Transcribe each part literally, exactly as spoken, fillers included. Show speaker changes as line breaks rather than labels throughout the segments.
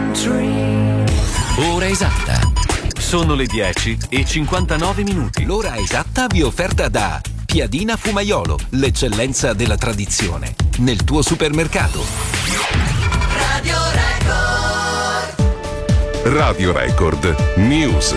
country.
Ora esatta. Sono le dieci e cinquantanove minuti. L'ora esatta vi è offerta da Piadina Fumaiolo, l'eccellenza della tradizione, nel tuo supermercato.
Radio Record.
Radio Record News.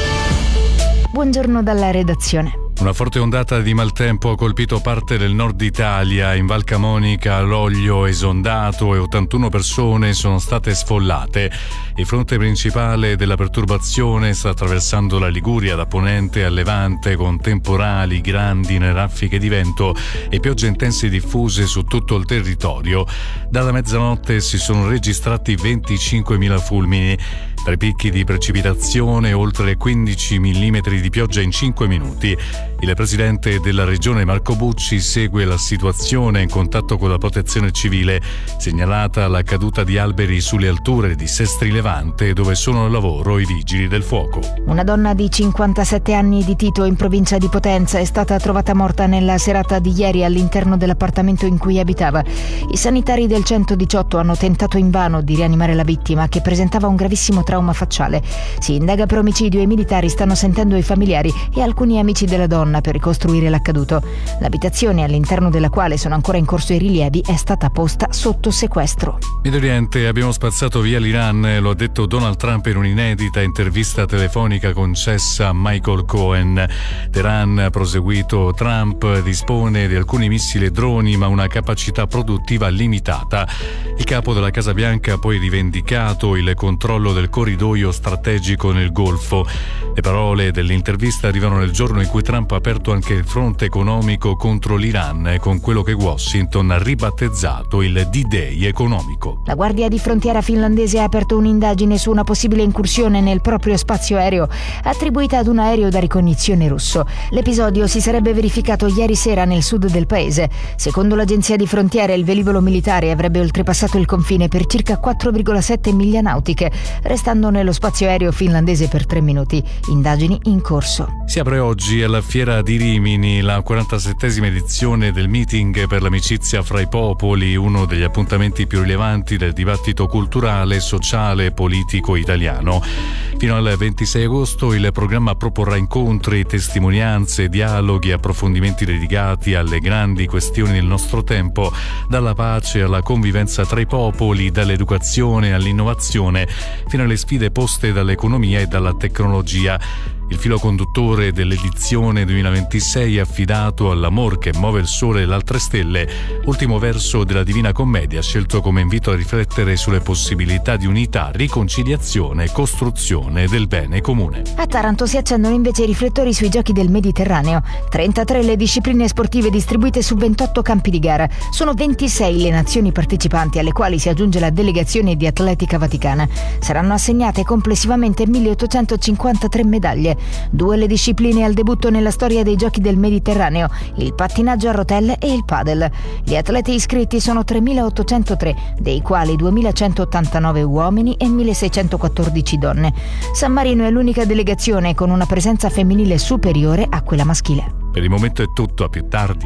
Buongiorno dalla redazione.
Una forte ondata di maltempo ha colpito parte del nord Italia. In Val Camonica l'olio è esondato e ottantuno persone sono state sfollate. Il fronte principale della perturbazione sta attraversando la Liguria da ponente a levante, con temporali, grandine, raffiche di vento e piogge intense diffuse su tutto il territorio. Dalla mezzanotte si sono registrati venticinquemila fulmini. Tra i picchi di precipitazione oltre quindici millimetri di pioggia in cinque minuti. Il presidente della regione Marco Bucci segue la situazione in contatto con la protezione civile, segnalata la caduta di alberi sulle alture di Sestri Levante, dove sono al lavoro i vigili del fuoco.
Una donna di cinquantasette anni di Tito, in provincia di Potenza, è stata trovata morta nella serata di ieri all'interno dell'appartamento in cui abitava. I sanitari del centodiciotto hanno tentato invano di rianimare la vittima, che presentava un gravissimo trauma facciale. Si indaga per omicidio e i militari stanno sentendo i familiari e alcuni amici della donna per ricostruire l'accaduto. L'abitazione, all'interno della quale sono ancora in corso i rilievi, è stata posta sotto sequestro.
Medio Oriente: abbiamo spazzato via l'Iran, lo ha detto Donald Trump in un'inedita intervista telefonica concessa a Michael Cohen. Teheran, ha proseguito Trump, dispone di alcuni missili e droni, ma una capacità produttiva limitata. Il capo della Casa Bianca ha poi rivendicato il controllo del corridoio strategico nel Golfo. Le parole dell'intervista arrivano nel giorno in cui Trump ha aperto anche il fronte economico contro l'Iran, con quello che Washington ha ribattezzato il D-Day economico.
La Guardia di Frontiera finlandese ha aperto un'indagine su una possibile incursione nel proprio spazio aereo attribuita ad un aereo da ricognizione russo. L'episodio si sarebbe verificato ieri sera nel sud del paese. Secondo l'agenzia di frontiera, il velivolo militare avrebbe oltrepassato il confine per circa quattro virgola sette miglia nautiche, restando nello spazio aereo finlandese per tre minuti. Indagini in corso.
Si apre oggi alla Fiera di Rimini la quarantasettesima edizione del Meeting per l'amicizia fra i popoli, uno degli appuntamenti più rilevanti del dibattito culturale, sociale e politico italiano. Fino al ventisei agosto il programma proporrà incontri, testimonianze, dialoghi e approfondimenti dedicati alle grandi questioni del nostro tempo, dalla pace alla convivenza tra i popoli, dall'educazione all'innovazione, fino alle sfide poste dall'economia e dalla tecnologia. Il filo conduttore dell'edizione duemilaventisei è affidato all'amor che muove il sole e le altre stelle, ultimo verso della Divina Commedia, scelto come invito a riflettere sulle possibilità di unità, riconciliazione e costruzione del bene comune.
A Taranto si accendono invece i riflettori sui Giochi del Mediterraneo. trentatré le discipline sportive distribuite su ventotto campi di gara. Sono ventisei le nazioni partecipanti, alle quali si aggiunge la delegazione di atletica vaticana. Saranno assegnate complessivamente milleottocentocinquantatré medaglie. Due le discipline al debutto nella storia dei Giochi del Mediterraneo: il pattinaggio a rotelle e il padel. Gli atleti iscritti sono tremilaottocentotré, dei quali duemilacentottantanove uomini e milleseicentoquattordici donne. San Marino è l'unica delegazione con una presenza femminile superiore a quella maschile.
Per il momento è tutto, a più tardi.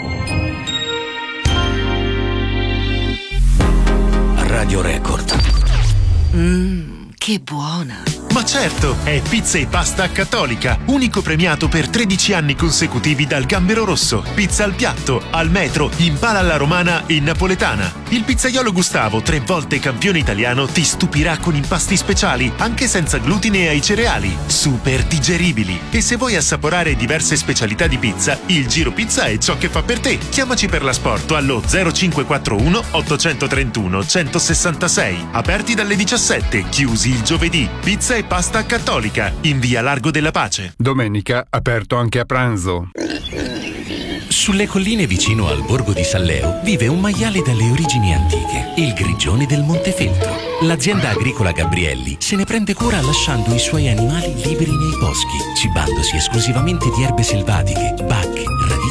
Radio Record. Mmm, che buona!
Ma certo, è Pizza e Pasta Cattolica, unico premiato per tredici anni consecutivi dal Gambero Rosso. Pizza al piatto, al metro, in pala alla romana e napoletana. Il pizzaiolo Gustavo, tre volte campione italiano, ti stupirà con impasti speciali, anche senza glutine ai cereali, super digeribili. E se vuoi assaporare diverse specialità di pizza, il Giro Pizza è ciò che fa per te. Chiamaci per l'asporto allo zero cinquecentoquarantuno ottocentotrentuno centosessantasei. Aperti dalle diciassette, chiusi il giovedì. Pizza e Pasta Cattolica, in via Largo della Pace.
Domenica aperto anche a pranzo.
Sulle colline vicino al borgo di Salleo vive un maiale dalle origini antiche, il grigione del Montefeltro. L'azienda agricola Gabrielli se ne prende cura lasciando i suoi animali liberi nei boschi, cibandosi esclusivamente di erbe selvatiche, bacche, radici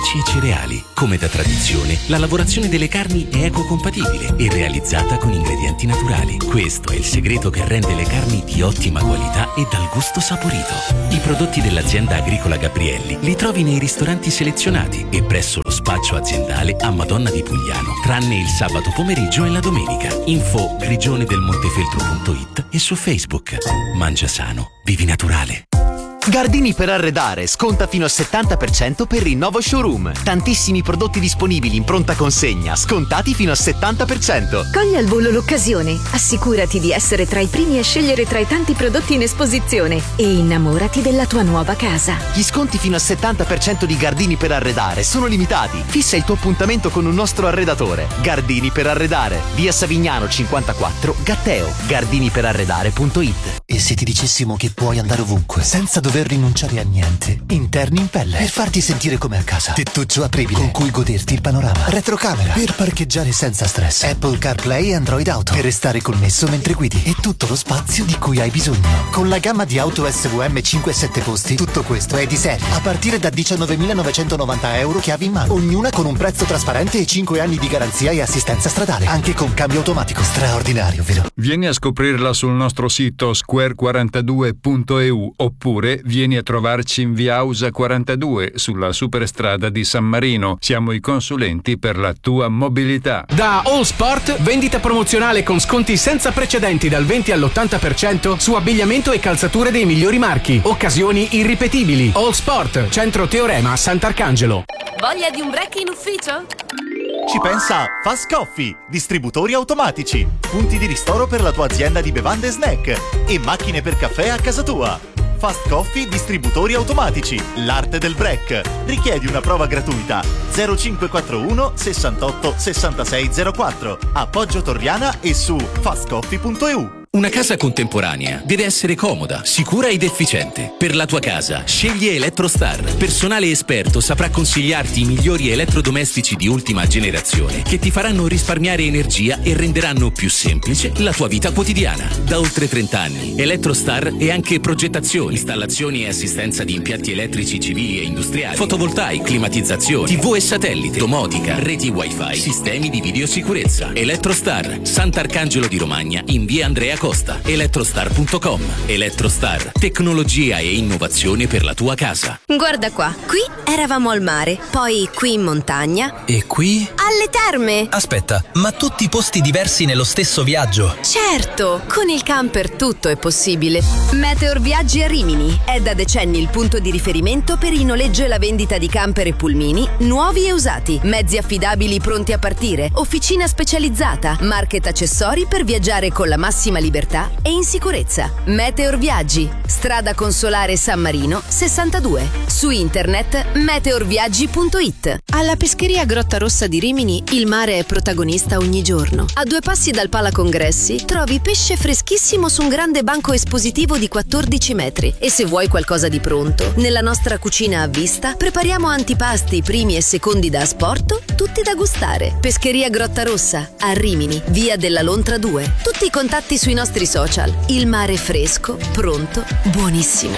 biologici e cereali. Come da tradizione, la lavorazione delle carni è ecocompatibile e realizzata con ingredienti naturali. Questo è il segreto che rende le carni di ottima qualità e dal gusto saporito. I prodotti dell'azienda agricola Gabrielli li trovi nei ristoranti selezionati e presso lo spaccio aziendale a Madonna di Pugliano, tranne il sabato pomeriggio e la domenica. Info grigionedelmontefeltro punto it e su Facebook. Mangia sano, vivi naturale.
Gardini per arredare, sconta fino al settanta per cento per il nuovo showroom. Tantissimi prodotti disponibili in pronta consegna, scontati fino al settanta per cento.
Cogli al volo l'occasione. Assicurati di essere tra i primi a scegliere tra i tanti prodotti in esposizione e innamorati della tua nuova casa.
Gli sconti fino al settanta per cento di Gardini per arredare sono limitati. Fissa il tuo appuntamento con un nostro arredatore. Gardini per arredare, via Savignano cinquantaquattro, Gatteo. gardini per arredare punto it.
E se ti dicessimo che puoi andare ovunque senza dover rinunciare a niente? Interni in pelle per farti sentire come a casa. Tettuccio apribile con cui goderti il panorama. Retrocamera per parcheggiare senza stress. Apple CarPlay e Android Auto per restare connesso mentre guidi. E tutto lo spazio di cui hai bisogno. Con la gamma di auto S V M cinque e sette posti, tutto questo è di serie. A partire da diciannovemilanovecentonovanta euro chiavi in mano. Ognuna con un prezzo trasparente e cinque anni di garanzia e assistenza stradale. Anche con cambio automatico. Straordinario, vero?
Vieni a scoprirla sul nostro sito square quarantadue punto e u oppure vieni a trovarci in via Ausa quarantadue sulla superstrada di San Marino. Siamo i consulenti per la tua mobilità.
Da All Sport, vendita promozionale con sconti senza precedenti dal venti all'ottanta per cento su abbigliamento e calzature dei migliori marchi. Occasioni irripetibili. All Sport, centro Teorema, Sant'Arcangelo.
Voglia di un break in ufficio?
Ci pensa Fast Coffee, distributori automatici, punti di ristoro per la tua azienda di bevande e snack e macchine per caffè a casa tua. Fast Coffee, distributori automatici, l'arte del break. Richiedi una prova gratuita. zero cinque quattro uno sessantotto sessantasei zero quattro. A Poggio Torriana e su fast coffee punto e u.
Una casa contemporanea deve essere comoda, sicura ed efficiente. Per la tua casa, scegli Electrostar. Personale esperto saprà consigliarti i migliori elettrodomestici di ultima generazione che ti faranno risparmiare energia e renderanno più semplice la tua vita quotidiana. Da oltre trenta anni, Electrostar è anche progettazione, installazioni e assistenza di impianti elettrici civili e industriali, fotovoltaici, climatizzazione, tivù e satellite, domotica, reti wifi, sistemi di videosicurezza. Electrostar, Sant'Arcangelo di Romagna, in via Andrea Costa. Electrostar punto com. Electrostar, tecnologia e innovazione per la tua casa.
Guarda qua, qui eravamo al mare, poi qui in montagna.
E qui?
Alle terme.
Aspetta, ma tutti posti diversi nello stesso viaggio?
Certo, con il camper tutto è possibile. Meteor Viaggi a Rimini è da decenni il punto di riferimento per il noleggio e la vendita di camper e pulmini nuovi e usati, mezzi affidabili pronti a partire, officina specializzata, market accessori per viaggiare con la massima libertà e in sicurezza. Meteor Viaggi, strada Consolare San Marino sessantadue. Su internet meteor viaggi punto it. Alla pescheria Grotta Rossa di Rimini il mare è protagonista ogni giorno. A due passi dal Pala Congressi trovi pesce freschissimo su un grande banco espositivo di quattordici metri. E se vuoi qualcosa di pronto, nella nostra cucina a vista prepariamo antipasti primi e secondi da asporto, tutti da gustare. Pescheria Grotta Rossa a Rimini, via della Lontra due. Tutti i contatti sui nostri social. Il mare fresco, pronto, buonissimo.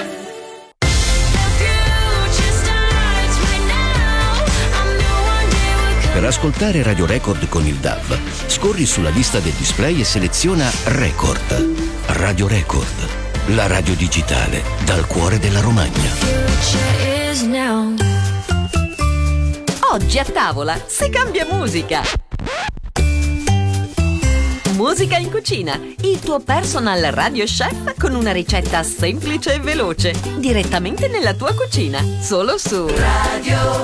Per ascoltare Radio Record con il D A V, scorri sulla lista del display e seleziona Record. Radio Record, la radio digitale dal cuore della Romagna.
Oggi a tavola si cambia musica. Musica in cucina, il tuo personal radio chef con una ricetta semplice e veloce, direttamente nella tua cucina, solo su Radio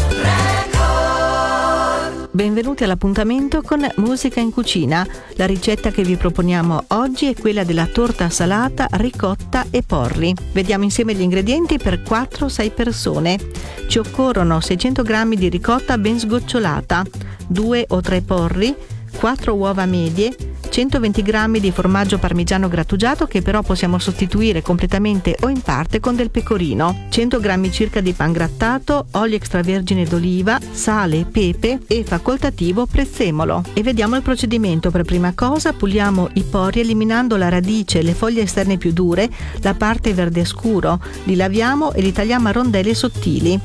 Record.
Benvenuti all'appuntamento con Musica in cucina. La ricetta che vi proponiamo oggi è quella della torta salata, ricotta e porri. Vediamo insieme gli ingredienti per quattro sei persone. Ci occorrono seicento grammi di ricotta ben sgocciolata, due o tre porri, quattro uova medie, centoventi grammi di formaggio parmigiano grattugiato che però possiamo sostituire completamente o in parte con del pecorino, cento grammi circa di pan grattato, olio extravergine d'oliva, sale, pepe e facoltativo prezzemolo. E vediamo il procedimento. Per prima cosa puliamo i porri eliminando la radice, le foglie esterne più dure, la parte verde scuro, li laviamo e li tagliamo a rondelle sottili.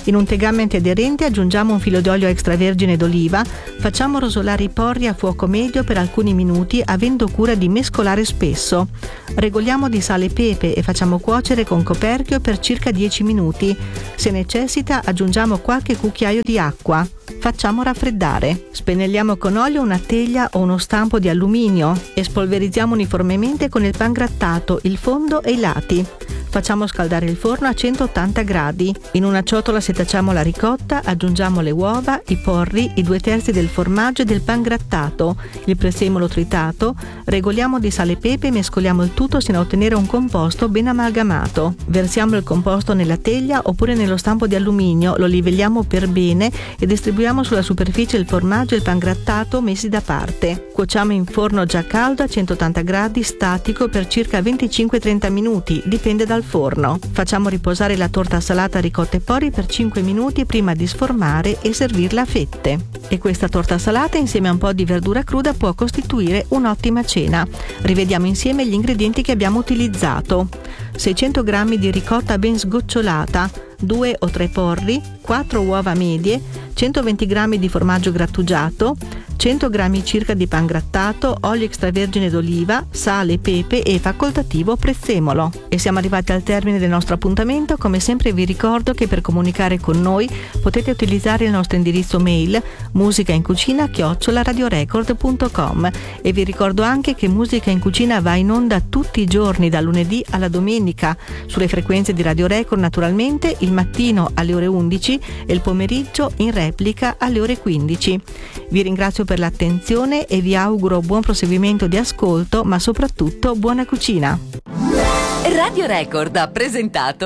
In un tegame antiaderente aggiungiamo un filo d'olio extravergine d'oliva, facciamo rosolare i porri a fuoco medio per alcuni minuti avendo cura di mescolare spesso. Regoliamo di sale e pepe e facciamo cuocere con coperchio per circa dieci minuti. Se necessita aggiungiamo qualche cucchiaio di acqua. Facciamo raffreddare. Spennelliamo con olio una teglia o uno stampo di alluminio e spolverizziamo uniformemente con il pangrattato il fondo e i lati. Facciamo scaldare il forno a centottanta gradi. In una ciotola setacciamo la ricotta, aggiungiamo le uova, i porri, i due terzi del formaggio e del pangrattato, il prezzemolo tritato, regoliamo di sale e pepe e mescoliamo il tutto sino a ottenere un composto ben amalgamato. Versiamo il composto nella teglia oppure nello stampo di alluminio, lo livelliamo per bene e distribuiamo sulla superficie il formaggio e il pangrattato messi da parte. Cuociamo in forno già caldo a centottanta gradi statico per circa venticinque trenta minuti, dipende dal forno. Facciamo riposare la torta salata ricotta e porri per cinque minuti prima di sformare e servirla a fette. E questa torta salata insieme a un po' di verdura cruda può costituire un'ottima cena. Rivediamo insieme gli ingredienti che abbiamo utilizzato: seicento grammi di ricotta ben sgocciolata, due o tre porri, quattro uova medie, centoventi grammi di formaggio grattugiato, cento grammi circa di pangrattato, olio extravergine d'oliva, sale, pepe e facoltativo prezzemolo. E siamo arrivati al termine del nostro appuntamento. Come sempre vi ricordo che per comunicare con noi potete utilizzare il nostro indirizzo mail musicaincugina chiocciola radiorecord punto com e vi ricordo anche che Musica in Cucina va in onda tutti i giorni dal lunedì alla domenica sulle frequenze di Radio Record, naturalmente il mattino alle ore undici e il pomeriggio in replica alle ore quindici. Vi ringrazio per l'attenzione e vi auguro buon proseguimento di ascolto, ma soprattutto buona cucina.
Radio Record ha presentato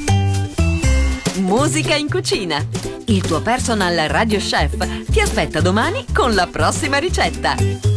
Musica in Cucina. Il tuo personal radio chef ti aspetta domani con la prossima ricetta.